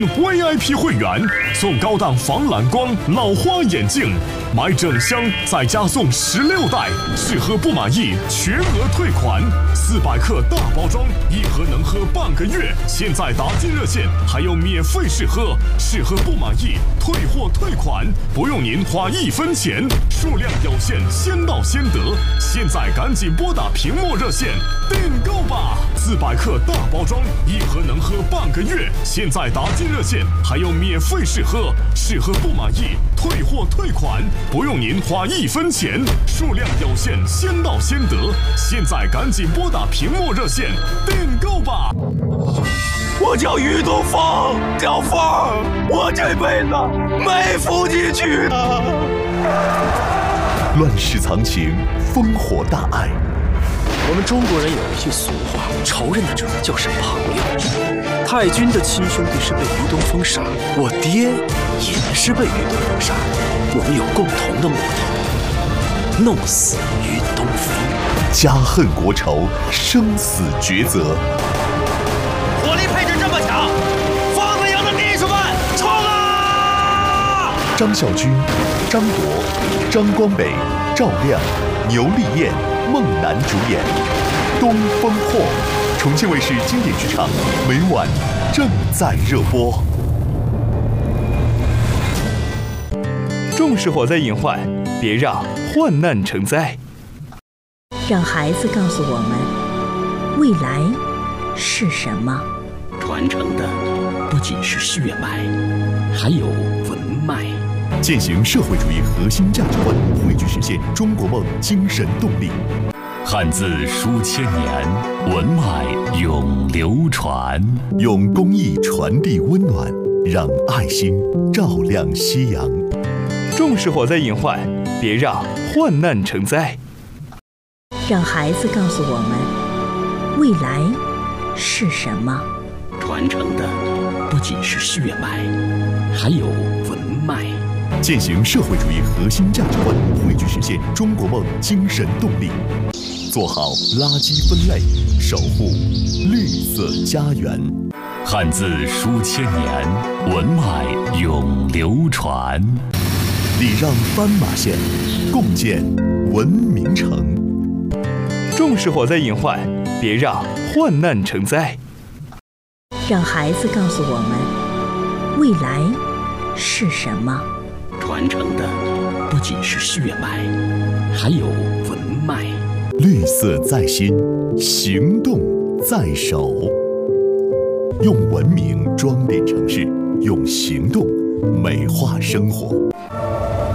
VIP 会员送高档防蓝光老花眼镜，买整箱再加送16袋，试喝不满意全额退款，400克大包装，1盒能喝半个月。现在打进热线还有免费试喝，试喝不满意退货退款，不用您花1分钱，数量有限，先到先得。现在赶紧拨打屏幕热线订购吧！400克大包装，1盒能喝半个月。现在打进热线还有免费试喝，试喝不满意退货退款，不用您花1分钱，数量有限，先到先得。现在赶紧拨打屏幕热线订购吧！ 我叫于东风，小凤，我这辈子没福进去啊！ 乱世藏情，烽火大爱。 我们中国人有一句俗话，仇人的者就是朋友。太君的亲兄弟是被于东风杀，我爹也是被于东风杀。我们有共同的目的，弄死于东风。 家恨国仇，生死抉择。 火力配置这么强，放子营的弟兄们，冲啊！ 张孝军、张铎、张光北、赵亮、牛丽艳、孟楠主演《东风破》，重庆卫视经典剧场，每晚正在热播。 重视火灾隐患，别让患难成灾。 让孩子告诉我们，未来是什么？ 传承的不仅是血脉，还有文脉。 践行社会主义核心价值观，汇聚实现中国梦精神动力。 汉字书千年，文脉永流传。 用公益传递温暖，让爱心照亮夕阳。 重视火灾隐患，别让患难成灾。 让孩子告诉我们，未来是什么？ 传承的不仅是血脉，还有文脉。 践行社会主义核心价值观，汇聚实现中国梦精神动力。做好垃圾分类，守护绿色家园。 汉字书千年，文脉永流传。 礼让斑马线，共建文明城。 重视火灾隐患，别让患难成灾。 让孩子告诉我们，未来是什么？ 传承的不仅是血脉，还有文脉。 绿色在心，行动在手。用文明装点城市，用行动美化生活。